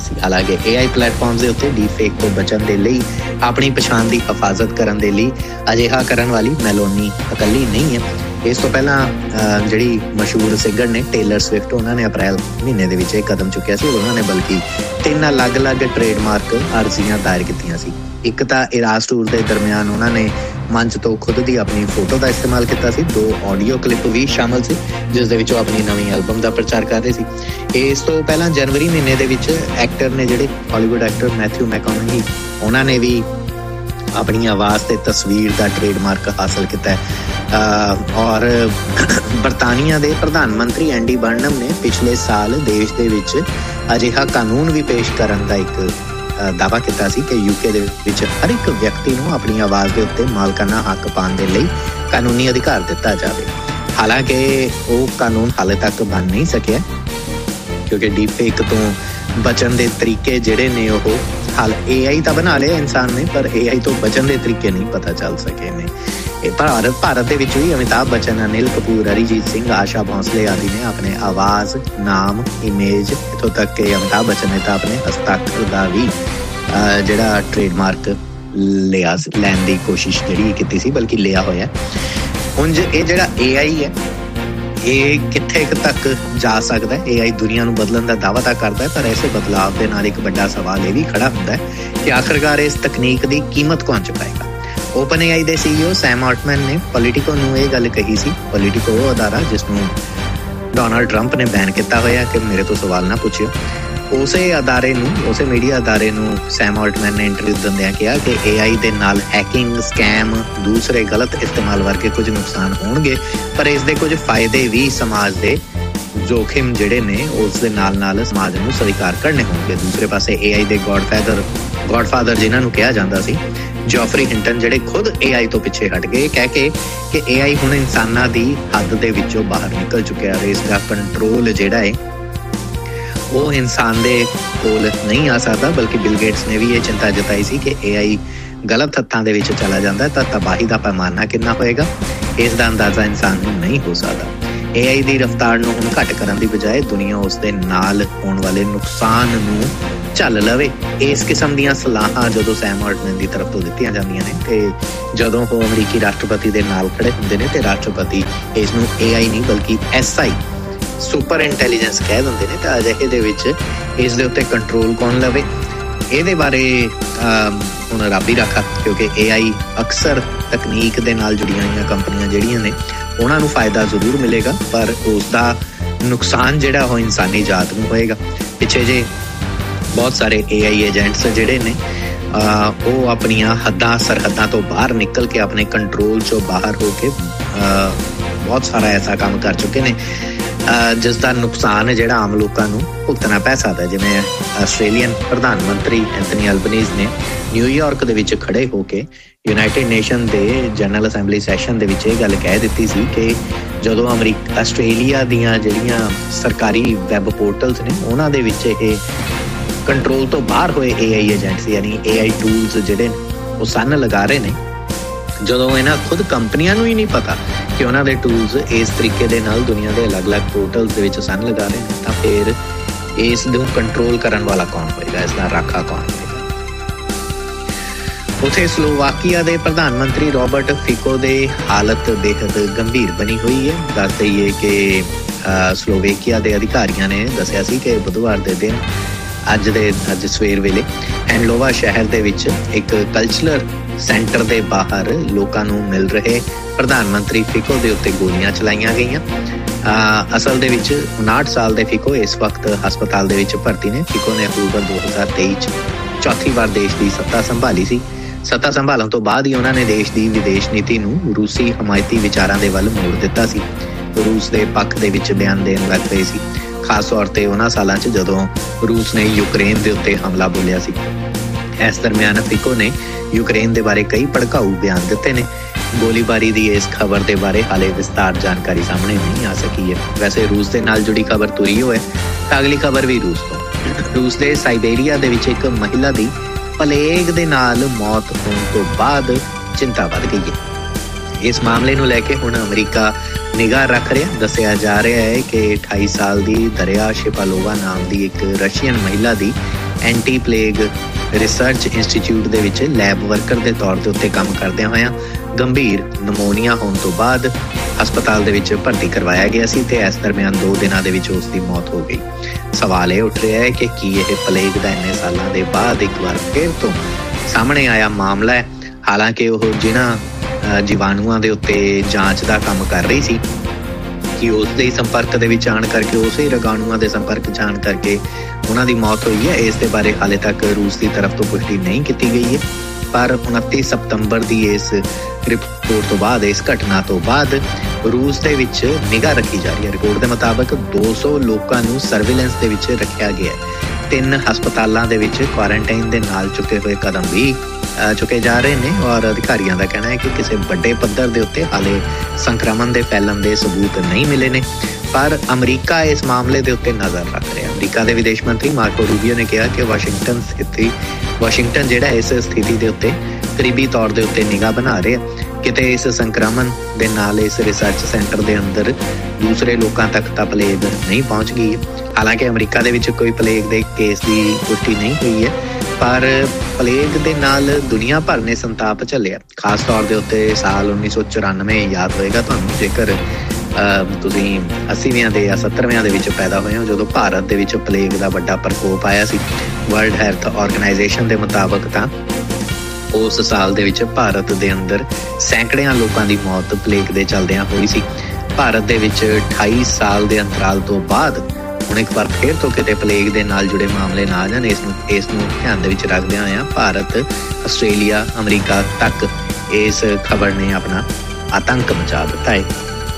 ਸੀ। ਹਾਲਾਂਕਿ ਏ ਆਈ ਪਲੇਟਫਾਰਮਸ ਦੇ ਉੱਤੇ ਡੀਪ ਫੇਕ ਤੋਂ ਬਚਣ ਦੇ ਲਈ, ਆਪਣੀ ਪਛਾਣ ਦੀ ਹਿਫਾਜ਼ਤ ਕਰਨ ਦੇ ਲਈ ਅਜਿਹਾ ਕਰਨ ਵਾਲੀ ਮੈਲੋਨੀ ਇਕੱਲੀ ਨਹੀਂ ਹੈ। ਇਸ ਤੋਂ ਪਹਿਲਾਂ ਜਿਹੜੀ ਮਸ਼ਹੂਰ ਸਿੰਗਰ ਨੇ ਟੇਲਰ ਸਵਿਫਟ, ਉਹਨਾਂ ਨੇ ਅਪ੍ਰੈਲ ਮਹੀਨੇ ਦੇ ਵਿੱਚ ਇਹ ਕਦਮ ਚੁੱਕਿਆ ਸੀ। ਉਹਨਾਂ ਨੇ ਬਲਕਿ ਤਿੰਨ ਅਲੱਗ-ਅਲੱਗ ਟ੍ਰੇਡਮਾਰਕ ਅਰਜ਼ੀਆਂ ਦਾਇਰ ਕੀਤੀਆਂ ਸੀ। ਇੱਕ ਤਾਂ ਇਰਾਸ ਟੂਰ ਦੇ ਦਰਮਿਆਨ ਉਹਨਾਂ ਨੇ ਮੰਚ ਤੋਂ ਖੁਦ ਦੀ ਆਪਣੀ ਫੋਟੋ ਦਾ ਇਸਤੇਮਾਲ ਕੀਤਾ ਸੀ। ਦੋ ਆਡੀਓ ਕਲਿੱਪ ਵੀ ਸ਼ਾਮਲ ਸੀ ਜਿਸ ਦੇ ਵਿੱਚ ਉਹ ਆਪਣੀ ਨਵੀਂ ਐਲਬਮ ਦਾ ਪ੍ਰਚਾਰ ਕਰ ਰਹੇ ਸੀ। ਇਸ ਤੋਂ ਪਹਿਲਾਂ ਜਨਵਰੀ ਮਹੀਨੇ ਦੇ ਵਿੱਚ ਐਕਟਰ ਨੇ ਜਿਹੜੇ ਹਾਲੀਵੁੱਡ ਐਕਟਰ ਮੈਥਿਊ ਮੈਕਕੋਨਹੀ, ਉਹਨਾਂ ਨੇ ਵੀ ਆਪਣੀ ਆਵਾਜ਼ ਤੇ ਤਸਵੀਰ ਦਾ ਟ੍ਰੇਡਮਾਰਕ ਹਾਸਲ ਕੀਤਾ ਹੈ। ਔਰ ਬਰਤਾਨੀਆ ਦੇ ਪ੍ਰਧਾਨ ਮੰਤਰੀ ਐਂਡੀ ਬਰਨਮ ਨੇ ਪਿਛਲੇ ਸਾਲ ਦੇਸ਼ ਦੇ ਵਿੱਚ ਅਜਿਹਾ ਕਾਨੂੰਨ ਵੀ ਪੇਸ਼ ਕਰਨ ਦਾ ਇੱਕ ਦਾਅਵਾ ਕੀਤਾ ਸੀ ਕਿ ਯੂਕੇ ਦੇ ਵਿੱਚ ਹਰ ਇੱਕ ਵਿਅਕਤੀ ਨੂੰ ਆਪਣੀ ਆਵਾਜ਼ ਦੇ ਉੱਤੇ ਮਾਲਕਾਨਾ ਹੱਕ ਪਾਉਣ ਦੇ ਲਈ ਕਾਨੂੰਨੀ ਅਧਿਕਾਰ ਦਿੱਤਾ ਜਾਵੇ। ਹਾਲਾਂਕਿ ਉਹ ਕਾਨੂੰਨ ਹਾਲੇ ਤੱਕ ਬਣ ਨਹੀਂ ਸਕਿਆ ਕਿਉਂਕਿ ਡੀਪ ਫੇਕ ਤੋਂ ਬਚਣ ਦੇ ਤਰੀਕੇ ਜਿਹੜੇ ਨੇ ਉਹ ਹਾਲ ਏ ਆਈ ਤਾਂ ਬਣਾ ਲਿਆ ਇਨਸਾਨ ਨੇ, ਪਰ ਏ ਆਈ ਤੋਂ ਬਚਣ ਦੇ ਤਰੀਕੇ ਨਹੀਂ ਪਤਾ ਚੱਲ ਸਕੇ ਨੇ। ਇਹ ਭਾਰਤ ਭਾਰਤ ਦੇ ਵਿੱਚ ਵੀ ਅਮਿਤਾਭ ਬੱਚਨ, ਅਨਿਲ ਕਪੂਰ, ਅਰੀਜੀਤ ਸਿੰਘ, ਆਸ਼ਾ ਭੋਂਸਲੇ ਆਦਿ ਨੇ ਆਪਣੇ ਆਵਾਜ਼, ਨਾਮ, ਇਮੇਜ, ਇੱਥੋਂ ਤੱਕ ਕਿ ਅਮਿਤਾਭ ਬੱਚਨ ਨੇ ਤਾਂ ਆਪਣੇ ਹਸਤਾਖਰ ਦਾ ਵੀ ਜਿਹੜਾ ਟ੍ਰੇਡਮਾਰਕ ਲਿਆ ਲੈਣ ਦੀ ਕੋਸ਼ਿਸ਼ ਜਿਹੜੀ ਕੀਤੀ ਸੀ, ਬਲਕਿ ਲਿਆ ਹੋਇਆ। ਹੁਣ ਇਹ ਜਿਹੜਾ ਏ ਆਈ ਹੈ ਇਹ ਕਿੱਥੇ ਤੱਕ ਜਾ ਸਕਦਾ ਹੈ? ਏ ਆਈ ਦੁਨੀਆ ਨੂੰ ਬਦਲਣ ਦਾ ਦਾਅਵਾ ਤਾਂ ਕਰਦਾ ਹੈ, ਪਰ ਐਸੇ ਬਦਲਾਵ ਦੇ ਨਾਲ ਇੱਕ ਵੱਡਾ ਸਵਾਲ ਇਹ ਵੀ ਖੜਾ ਹੁੰਦਾ ਹੈ ਕਿ ਆਖਰਕਾਰ ਇਸ ਤਕਨੀਕ ਦੀ ਕੀਮਤ ਕੌਣ ਚੁਕਾਏਗਾ। ਓਪਨ ਏ ਆਈ ਦੇ ਸੀ ਈ ਓ ਸੈਮ ਆਲਟਮੈਨ ਨੇ ਪੋਲੀਟੀਕੋ ਨੂੰ ਇਹ ਗੱਲ ਕਹੀ ਸੀ। ਪੋਲੀਟੀਕੋ ਉਹ ਅਦਾਰਾ ਜਿਸ ਨੂੰ ਡੋਨਾਲਡ ਟਰੰਪ ਨੇ ਬੈਨ ਕੀਤਾ ਹੋਇਆ ਕਿ ਮੇਰੇ ਤੋਂ ਸਵਾਲ ਨਾ ਪੁੱਛਿਓ। ਉਸੇ ਅਦਾਰੇ ਨੂੰ, ਉਸੇ ਮੀਡੀਆ ਅਦਾਰੇ ਨੂੰ ਸੈਮ ਆਲਟਮੈਨ ਨੇ ਇੰਟਰਵਿਊ ਦਿੰਦਿਆਂ ਕਿਹਾ ਕਿ ਏ ਆਈ ਦੇ ਨਾਲ ਹੈਕਿੰਗ, ਸਕੈਮ, ਦੂਸਰੇ ਗਲਤ ਇਸਤੇਮਾਲ ਵਰਗੇ ਕੁਝ ਨੁਕਸਾਨ ਹੋਣਗੇ, ਪਰ ਇਸ ਦੇ ਕੁਝ ਫਾਇਦੇ ਵੀ ਸਮਾਜ ਦੇ ਜੋਖਿਮ ਜਿਹੜੇ ਨੇ ਉਸ ਦੇ ਨਾਲ ਨਾਲ ਸਮਾਜ ਨੂੰ ਸਵੀਕਾਰ ਕਰਨੇ ਹੋਣਗੇ। ਦੂਸਰੇ ਪਾਸੇ ਏ ਆਈ ਦੇ ਗੋਡਫਾਦਰ ਗੋਡਫਾਦਰ ਜਿਨ੍ਹਾਂ ਨੂੰ ਕਿਹਾ ਜਾਂਦਾ ਸੀ, ਜੌਫਰੀ ਹਿੰਟਨ, ਜਿਹੜੇ ਖੁਦ ਏ ਆਈ ਤੋਂ ਪਿੱਛੇ ਹਟ ਗਏ ਕਹਿ ਕੇ ਕਿ ਏ ਆਈ ਹੁਣ ਇਨਸਾਨਾਂ ਦੀ ਹੱਦ ਦੇ ਵਿੱਚੋਂ ਬਾਹਰ ਨਿਕਲ ਚੁੱਕਿਆ ਹੈ। ਇਸ ਦਾ ਕੰਟਰੋਲ ਜਿਹੜਾ ਹੈ ਉਹ ਇਨਸਾਨ ਦੇ ਕੋਲ ਨਹੀਂ ਆ ਸਕਦਾ। ਬਲਕਿ ਬਿਲ ਗੇਟਸ ਨੇ ਵੀ ਇਹ ਚਿੰਤਾ ਜਤਾਈ ਸੀ ਕਿ ਏ ਆਈ ਗਲਤ ਹੱਥਾਂ ਦੇ ਵਿੱਚ ਚਲਾ ਜਾਂਦਾ ਤਾਂ ਤਬਾਹੀ ਦਾ ਪੈਮਾਨਾ ਕਿੰਨਾ ਹੋਏਗਾ, ਇਸ ਦਾ ਅੰਦਾਜ਼ਾ ਇਨਸਾਨ ਨੂੰ ਨਹੀਂ ਹੋ ਸਕਦਾ। ਏ ਆਈ ਦੀ ਰਫ਼ਤਾਰ ਨੂੰ ਹੁਣ ਘੱਟ ਕਰਨ ਦੀ ਬਜਾਏ ਦੁਨੀਆ ਉਸ ਦੇ ਨਾਲ ਹੋਣ ਵਾਲੇ ਨੁਕਸਾਨ ਨੂੰ ਝੱਲ ਲਵੇ, ਇਸ ਕਿਸਮ ਦੀਆਂ ਸਲਾਹਾਂ ਜਦੋਂ ਸੈਮ ਆਲਟਮੈਨ ਦੀ ਤਰਫ ਤੋਂ ਦਿੱਤੀਆਂ ਜਾਂਦੀਆਂ ਨੇ ਤੇ ਜਦੋਂ ਉਹ ਅਮਰੀਕੀ ਰਾਸ਼ਟਰਪਤੀ ਦੇ ਨਾਲ ਖੜੇ ਹੁੰਦੇ ਨੇ ਤੇ ਰਾਸ਼ਟਰਪਤੀ ਇਸ ਨੂੰ ਏ ਆਈ ਨਹੀਂ ਬਲਕਿ ਐਸ ਆਈ ਸੁਪਰ ਇੰਟੈਲੀਜੈਂਸ ਕਹਿ ਦਿੰਦੇ ਨੇ, ਤਾਂ ਅਜਿਹੇ ਦੇ ਵਿੱਚ ਇਸ ਦੇ ਉੱਤੇ ਕੰਟਰੋਲ ਕੌਣ ਲਵੇ, ਇਹਦੇ ਬਾਰੇ ਹੁਣ ਰੱਬ ਹੀ ਰਾਖਾ। ਕਿਉਂਕਿ ਏ ਆਈ ਅਕਸਰ ਤਕਨੀਕ ਦੇ ਨਾਲ ਜੁੜੀਆਂ ਹੋਈਆਂ ਕੰਪਨੀਆਂ ਜਿਹੜੀਆਂ ਨੇ ਉਹਨਾਂ ਨੂੰ ਫਾਇਦਾ ਜ਼ਰੂਰ ਮਿਲੇਗਾ, ਪਰ ਉਸ ਦਾ ਨੁਕਸਾਨ ਜਿਹੜਾ ਉਹ ਇਨਸਾਨੀ ਜਾਤ ਨੂੰ ਹੋਏਗਾ। ਪਿੱਛੇ ਜੇ ਬਹੁਤ ਸਾਰੇ ਏ ਆਈ ਏਜੰਟਸ ਜਿਹੜੇ ਨੇ ਉਹ ਆਪਣੀਆਂ ਹੱਦਾਂ ਸਰਹੱਦਾਂ ਤੋਂ ਬਾਹਰ ਨਿਕਲ ਕੇ ਆਪਣੇ ਕੰਟਰੋਲ ਚੋਂ ਬਾਹਰ ਹੋ ਕੇ ਬਹੁਤ ਸਾਰਾ ਐਸਾ ਕੰਮ ਕਰ ਚੁੱਕੇ ਨੇ ਜਿਸ ਦਾ ਨੁਕਸਾਨ ਜਿਹੜਾ ਆਮ ਲੋਕਾਂ ਨੂੰ ਭੁਗਤਣਾ ਪੈ ਸਕਦਾ। ਜਿਵੇਂ ਆਸਟ੍ਰੇਲੀਅਨ ਪ੍ਰਧਾਨ ਮੰਤਰੀ ਐਂਥਨੀ ਐਲਬਨੀਜ਼ ਨੇ ਨਿਊਯਾਰਕ ਦੇ ਵਿੱਚ ਖੜੇ ਹੋ ਕੇ ਯੂਨਾਈਟਿਡ ਨੇਸ਼ਨ ਦੇ ਜਨਰਲ ਅਸੈਂਬਲੀ ਸੈਸ਼ਨ ਦੇ ਵਿੱਚ ਇਹ ਗੱਲ ਕਹਿ ਦਿੱਤੀ ਸੀ ਕਿ ਜਦੋਂ ਅਮਰੀਕਾ ਆਸਟ੍ਰੇਲੀਆ ਦੀਆਂ ਜਿਹੜੀਆਂ ਸਰਕਾਰੀ ਵੈਬ ਪੋਰਟਲਸ ਨੇ ਉਹਨਾਂ ਦੇ ਵਿੱਚ ਇਹ ਕੰਟਰੋਲ ਤੋਂ ਬਾਹਰ ਹੋਏ ਏ ਆਈ ਏਜੰਟਸ ਯਾਨੀ ਏ ਆਈ ਟੂਲਸ ਜਿਹੜੇ ਉਹ ਸੰਨ ਲਗਾ ਰਹੇ ਨੇ, ਜਦੋਂ ਇਹਨਾਂ ਖੁਦ ਕੰਪਨੀਆਂ ਨੂੰ ਹੀ ਨਹੀਂ ਪਤਾ ਕਿ ਉਹਨਾਂ ਦੇ ਟੂਲਸ ਇਸ ਤਰੀਕੇ ਦੇ ਨਾਲ ਦੁਨੀਆ ਦੇ ਅਲੱਗ-ਅਲੱਗ ਪੋਰਟਲਸ ਦੇ ਵਿੱਚ ਸੰਨ ਲਗਾ ਰਹੇ ਨੇ, ਤਾਂ ਫਿਰ ਇਸ ਨੂੰ ਕੰਟਰੋਲ ਕਰਨ ਵਾਲਾ ਕੌਣ ਹੋਏਗਾ, ਇਸ ਦਾ ਰਾਖਾ ਕੌਣ ਹੋਏਗਾ। ਉੱਥੇ ਸਲੋਵਾਕੀਆ ਦੇ ਪ੍ਰਧਾਨ ਮੰਤਰੀ ਰੋਬਰਟ ਫਿਕੋ ਦੇ ਹਾਲਤ ਬੇਹੱਦ ਗੰਭੀਰ ਬਣੀ ਹੋਈ ਹੈ। ਦੱਸ ਦਈਏ ਕਿ ਸਲੋਵੇਕੀਆ ਦੇ ਅਧਿਕਾਰੀਆਂ ਨੇ ਦੱਸਿਆ ਸੀ ਕਿ ਬੁੱਧਵਾਰ ਦੇ ਦਿਨ ਅੱਜ ਦੇ ਅੱਜ ਸਵੇਰ ਵੇਲੇ ਹੈਂਡਲੋਵਾ ਸ਼ਹਿਰ ਦੇ ਵਿੱਚ ਇੱਕ ਕਲਚਰਲ ਸੈਂਟਰ ਦੇ ਬਾਹਰ ਲੋਕਾਂ ਨੂੰ ਮਿਲ ਰਹੇ ਪ੍ਰਧਾਨ ਮੰਤਰੀ ਫਿਕੋ ਦੇ ਉੱਤੇ ਗੋਲੀਆਂ ਚਲਾਈਆਂ ਗਈਆਂ। ਅਸਲ ਦੇ ਵਿੱਚ ਉਨਾਹਠ ਸਾਲ ਦੇ ਫਿਕੋ ਇਸ ਵਕਤ ਹਸਪਤਾਲ ਦੇ ਵਿੱਚ ਭਰਤੀ ਨੇ। ਫਿਕੋ ਨੇ ਅਕਤੂਬਰ ਦੋ ਹਜ਼ਾਰ ਤੇਈ 'ਚ ਚੌਥੀ ਵਾਰ ਦੇਸ਼ ਦੀ ਸੱਤਾ ਸੰਭਾਲੀ ਸੀ। ਸੱਤਾ ਸੰਭਾਲਣ ਤੋਂ ਬਾਅਦ ਹੀ ਉਹਨਾਂ ਨੇ ਦੇਸ਼ ਦੀ ਵਿਦੇਸ਼ ਨੀਤੀ ਨੂੰ ਰੂਸੀ ਹਮਾਇਤੀ ਵਿਚਾਰਾਂ ਦੇ ਵੱਲ ਮੋੜ ਦਿੱਤਾ ਸੀ। ਰੂਸ ਦੇ ਪੱਖ ਦੇ ਵਿੱਚ ਬਿਆਨ ਦੇਣ ਲੱਗ ਪਏ ਸੀ, ਖਾਸ ਤੌਰ ਤੇ ਉਹਨਾਂ ਸਾਲਾਂ 'ਚ ਜਦੋਂ ਰੂਸ ਨੇ ਯੂਕਰੇਨ ਦੇ ਉੱਤੇ ਹਮਲਾ ਬੋਲਿਆ ਸੀ। ਇਸ ਦਰਮਿਆਨ ਫਿਕੋ ਨੇ ਯੂਕਰੇਨ ਦੇ ਬਾਰੇ ਕਈ ਭੜਕਾਊ ਬਿਆਨ ਦਿੱਤੇ ਨੇ। ਗੋਲੀਬਾਰੀ ਦੀ ਇਸ ਖਬਰ ਦੇ ਬਾਰੇ ਹਾਲੇ ਵਿਸਤਾਰ ਜਾਣਕਾਰੀ ਸਾਹਮਣੇ ਨਹੀਂ ਆ ਸਕੀ ਹੈ। ਵੈਸੇ ਰੂਸ ਦੇ ਨਾਲ ਜੁੜੀ ਖਬਰ ਤੁਰੀ ਹੋਏ ਤਾਂ ਅਗਲੀ ਖਬਰ ਵੀ ਰੂਸ ਤੋਂ। ਰੂਸ ਦੇ ਸਾਈਬੇਰੀਆ ਦੇ ਵਿੱਚ ਇੱਕ ਮਹਿਲਾ ਦੀ ਪਲੇਗ ਦੇ ਨਾਲ ਮੌਤ ਹੋਣ ਤੋਂ ਬਾਅਦ ਚਿੰਤਾ ਵੱਧ ਗਈ ਹੈ। ਇਸ ਮਾਮਲੇ ਨੂੰ ਲੈ ਕੇ ਹੁਣ ਅਮਰੀਕਾ ਨਿਗਾਹ ਰੱਖ ਰਿਹਾ। ਦੱਸਿਆ ਜਾ ਰਿਹਾ ਹੈ ਕਿ ਅਠਾਈ ਸਾਲ ਦੀ ਦਰਿਆ ਸ਼ਿਪਾਲੋਵਾ ਨਾਮ ਦੀ ਇੱਕ ਰਸ਼ੀਅਨ ਮਹਿਲਾ ਦੀ ਐਂਟੀ ਪਲੇਗ ਰਿਸਰਚ ਇੰਸਟੀਚਿਊਟ ਦੇ ਵਿੱਚ ਲੈਬ ਵਰਕਰ ਦੇ ਤੌਰ ਦੇ ਉੱਤੇ ਕੰਮ ਕਰਦਿਆਂ ਹੋਇਆਂ ਗੰਭੀਰ ਨਮੋਨੀਆ ਹੋਣ ਤੋਂ ਬਾਅਦ ਹਸਪਤਾਲ ਦੇ ਵਿੱਚ ਭਰਤੀ ਕਰਵਾਇਆ ਗਿਆ ਸੀ ਤੇ ਇਸ ਦਰਮਿਆਨ ਦੋ ਦਿਨਾਂ ਦੇ ਵਿੱਚ ਉਸ ਦੀ ਮੌਤ ਹੋ ਗਈ। ਸਵਾਲ ਇਹ ਉੱਠ ਰਿਹਾ ਹੈ ਕਿ ਕੀ ਇਹ ਪਲੇਗ ਦਾ ਇੰਨੇ ਸਾਲਾਂ ਦੇ ਬਾਅਦ ਇੱਕ ਵਾਰ ਫਿਰ ਤੋਂ ਸਾਹਮਣੇ ਆਇਆ ਮਾਮਲਾ ਹੈ। ਹਾਲਾਂਕਿ ਉਹ ਜਿਨ੍ਹਾਂ ਜੀਵਾਣੂਆਂ ਦੇ ਉੱਤੇ ਜਾਂਚ ਦਾ ਕੰਮ ਕਰ ਰਹੀ ਸੀ ਕਿ ਉਸ ਦੇ ਸੰਪਰਕ ਦੇ ਵਿੱਚ ਆਉਣ ਕਰਕੇ ਉਸੇ ਰੋਗਾਣੂਆਂ ਦੇ ਸੰਪਰਕ 'ਚ ਆਉਣ ਕਰਕੇ ਉਹਨਾਂ ਦੀ ਮੌਤ ਹੋਈ ਹੈ, ਇਸ ਦੇ ਬਾਰੇ ਹਾਲੇ ਤੱਕ ਰੂਸ ਦੀ ਤਰਫ ਤੋਂ ਪੁਸ਼ਟੀ ਨਹੀਂ ਕੀਤੀ ਗਈ ਹੈ। ਪਰ ਉਨੱਤੀ ਸਤੰਬਰ ਦੀ ਇਸ ਰਿਪੋਰਟ ਤੋਂ ਬਾਅਦ, ਇਸ ਘਟਨਾ ਤੋਂ ਬਾਅਦ ਰੂਸ ਦੇ ਵਿੱਚ ਨਿਗਾਹ ਰੱਖੀ ਜਾ ਰਹੀ ਹੈ। ਰਿਪੋਰਟ ਦੇ ਮੁਤਾਬਕ ਦੋ ਸੌ ਲੋਕਾਂ ਨੂੰ ਸਰਵੇਲੈਂਸ ਦੇ ਵਿੱਚ ਰੱਖਿਆ ਗਿਆ ਹੈ। ਤਿੰਨ ਹਸਪਤਾਲਾਂ ਦੇ ਵਿੱਚ ਕੁਆਰੰਟਾਈਨ ਦੇ ਨਾਲ ਚੁੱਕੇ ਹੋਏ ਕਦਮ ਵੀ ਚੁੱਕੇ ਜਾ ਰਹੇ ਨੇ ਔਰ ਅਧਿਕਾਰੀਆਂ ਦਾ ਕਹਿਣਾ ਹੈ ਕਿ ਕਿਸੇ ਵੱਡੇ ਪੱਧਰ ਦੇ ਉੱਤੇ ਹਾਲੇ ਸੰਕਰਮਣ ਦੇ ਫੈਲਣ ਦੇ ਸਬੂਤ ਨਹੀਂ ਮਿਲੇ ਨੇ। ਪਰ ਅਮਰੀਕਾ ਇਸ ਮਾਮਲੇ ਦੇ ਉੱਤੇ ਨਜ਼ਰ ਰੱਖ ਰਿਹਾ। ਅਮਰੀਕਾ ਦੇ ਵਿਦੇਸ਼ ਮੰਤਰੀ ਮਾਰਕੋ ਰੂਬੀਓ ਨੇ ਕਿਹਾ ਕਿ ਵਾਸ਼ਿੰਗਟਨ ਸਥਿਤੀ ਵਾਸ਼ਿੰਗਟਨ ਜਿਹੜਾ ਇਸ ਸਥਿਤੀ ਦੇ ਉੱਤੇ ਕਰੀਬੀ ਤੌਰ ਦੇ ਉੱਤੇ ਨਿਗਾਹ ਬਣਾ ਰਿਹਾ। ਕਿਤੇ ਇਸ ਸੰਕਰਮਣ ਦੇ ਨਾਲ ਇਸ ਰਿਸਰਚ ਸੈਂਟਰ ਦੇ ਅੰਦਰ ਦੂਸਰੇ ਲੋਕਾਂ ਤੱਕ ਤਾਂ ਪਲੇਗ ਨਹੀਂ ਪਹੁੰਚ ਗਈ ਹੈ। ਹਾਲਾਂਕਿ ਅਮਰੀਕਾ ਦੇ ਵਿੱਚ ਕੋਈ ਪਲੇਗ ਦੇ ਕੇਸ ਦੀ ਪੁਸ਼ਟੀ ਨਹੀਂ ਹੋਈ ਹੈ, ਪਰ ਪਲੇਗ ਦੇ ਨਾਲ ਦੁਨੀਆ ਭਰ ਨੇ ਸੰਤਾਪ ਝੱਲਿਆ। ਖਾਸ ਤੌਰ ਦੇ ਉੱਤੇ ਸਾਲ ਉੱਨੀ ਸੌ ਚੁਰਾਨਵੇਂ ਯਾਦ ਹੋਏਗਾ ਤੁਹਾਨੂੰ, ਜੇਕਰ ਤੁਸੀਂ ਅੱਸੀਵਿਆਂ ਦੇ ਜਾਂ ਸੱਤਰਵਿਆਂ ਦੇ ਵਿੱਚ ਪੈਦਾ ਹੋਏ ਹੋ, ਜਦੋਂ ਭਾਰਤ ਦੇ ਵਿੱਚ ਪਲੇਗ ਦਾ ਵੱਡਾ ਪ੍ਰਕੋਪ ਆਇਆ ਸੀ। ਵਰਲਡ ਹੈਲਥ ਆਰਗੇਨਾਈਜੇਸ਼ਨ ਦੇ ਮੁਤਾਬਕ ਤਾਂ ਉਸ ਸਾਲ ਦੇ ਵਿੱਚ ਭਾਰਤ ਦੇ ਅੰਦਰ ਸੈਂਕੜਿਆਂ ਲੋਕਾਂ ਦੀ ਮੌਤ ਪਲੇਗ ਦੇ ਚੱਲਦਿਆਂ ਹੋਈ ਸੀ। ਭਾਰਤ ਦੇ ਵਿੱਚ ਅਠਾਈ ਸਾਲ ਦੇ ਅੰਤਰਾਲ ਤੋਂ ਬਾਅਦ ਹੁਣ ਇੱਕ ਵਾਰ ਫਿਰ ਤੋਂ ਕਿਤੇ ਪਲੇਗ ਦੇ ਨਾਲ ਜੁੜੇ ਮਾਮਲੇ ਨਾ ਆ ਜਾਣ, ਇਸ ਨੂੰ ਇਸ ਨੂੰ ਧਿਆਨ ਦੇ ਵਿੱਚ ਰੱਖਦਿਆਂ ਹੋਇਆਂ ਭਾਰਤ, ਆਸਟ੍ਰੇਲੀਆ, ਅਮਰੀਕਾ ਤੱਕ ਇਸ ਖਬਰ ਨੇ ਆਪਣਾ ਆਤੰਕ ਮਚਾ ਦਿੱਤਾ ਹੈ।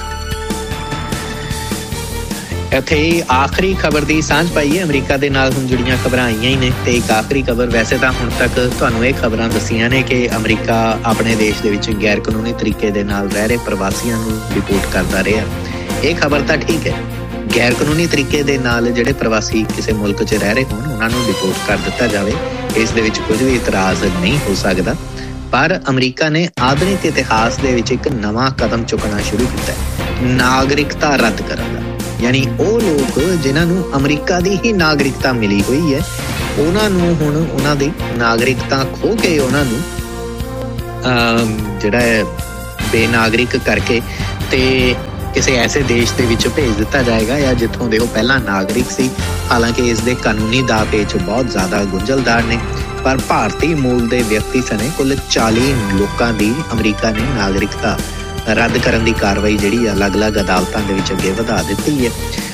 ਇੱਥੇ ਆਖਰੀ ਖਬਰ ਦੀ ਸਾਂਝ ਪਾਈ ਹੈ। ਅਮਰੀਕਾ ਦੇ ਨਾਲ ਹੁਣ ਜੁੜੀਆਂ ਖਬਰਾਂ ਆਈਆਂ ਹੀ ਨੇ ਤੇ ਇੱਕ ਆਖਰੀ ਖਬਰ, ਵੈਸੇ ਤਾਂ ਹੁਣ ਤੱਕ ਤੁਹਾਨੂੰ ਇਹ ਖਬਰਾਂ ਦੱਸੀਆਂ ਨੇ ਕਿ ਅਮਰੀਕਾ ਆਪਣੇ ਦੇਸ਼ ਦੇ ਵਿੱਚ ਗੈਰ ਕਾਨੂੰਨੀ ਤਰੀਕੇ ਦੇ ਨਾਲ ਰਹਿ ਰਹੇ ਪ੍ਰਵਾਸੀਆਂ ਨੂੰ ਰਿਪੋਰਟ ਕਰਦਾ ਰਿਹਾ। ਇਹ ਖਬਰ ਤਾਂ ਠੀਕ ਹੈ, ਗੈਰ ਕਾਨੂੰਨੀ ਤਰੀਕੇ ਦੇ ਨਾਲ ਜਿਹੜੇ ਪ੍ਰਵਾਸੀ ਕਿਸੇ ਮੁਲਕ 'ਚ ਰਹਿ ਰਹੇ ਹੋਣ ਉਹਨਾਂ ਨੂੰ ਰਿਪੋਰਟ ਕਰ ਦਿੱਤਾ ਜਾਵੇ, ਇਸ ਦੇ ਵਿੱਚ ਕੁਝ ਵੀ ਇਤਰਾਜ਼ ਨਹੀਂ ਹੋ ਸਕਦਾ। ਪਰ ਅਮਰੀਕਾ ਨੇ ਆਧੁਨਿਕ ਇਤਿਹਾਸ ਦੇ ਵਿੱਚ ਇੱਕ ਨਵਾਂ ਕਦਮ ਚੁੱਕਣਾ ਸ਼ੁਰੂ ਕੀਤਾ ਹੈ, ਨਾਗਰਿਕਤਾ ਰੱਦ ਕਰਨ ਦਾ। ਯਾਨੀ ਉਹ ਲੋਕ ਜਿਨ੍ਹਾਂ ਨੂੰ ਅਮਰੀਕਾ ਦੀ ਹੀ ਨਾਗਰਿਕਤਾ ਮਿਲੀ ਹੋਈ ਹੈ, ਉਹਨਾਂ ਨੂੰ ਹੁਣ ਉਹਨਾਂ ਦੀ ਨਾਗਰਿਕਤਾ ਖੋਹ ਕੇ ਉਹਨਾਂ ਨੂੰ ਜਿਹੜਾ ਹੈ ਬੇਨਾਗਰਿਕ ਕਰਕੇ ਤੇ ਕਿਸੇ ਐਸੇ ਦੇਸ਼ ਦੇ ਵਿੱਚ ਭੇਜ ਦਿੱਤਾ ਜਾਏਗਾ ਜਾਂ ਜਿੱਥੋਂ ਦੇ ਉਹ ਪਹਿਲਾਂ ਨਾਗਰਿਕ ਸੀ। ਹਾਲਾਂਕਿ ਇਸ ਦੇ ਕਾਨੂੰਨੀ ਦਾਅ ਪੇਚ ਬਹੁਤ ਜ਼ਿਆਦਾ ਗੁੰਝਲਦਾਰ ਨੇ, ਪਰ ਭਾਰਤੀ ਮੂਲ ਦੇ ਵਿਅਕਤੀ ਸਣੇ ਕੁੱਲ ਚਾਲੀ ਲੋਕਾਂ ਦੀ ਅਮਰੀਕਾ ਨੇ ਨਾਗਰਿਕਤਾ ਰੱਦ ਕਰਨ ਦੀ ਕਾਰਵਾਈ ਜਿਹੜੀ ਅਲੱਗ-ਅਲੱਗ ਅਦਾਲਤਾਂ ਦੇ ਵਿੱਚ ਅੱਗੇ ਵਧਾ ਦਿੱਤੀ ਹੈ।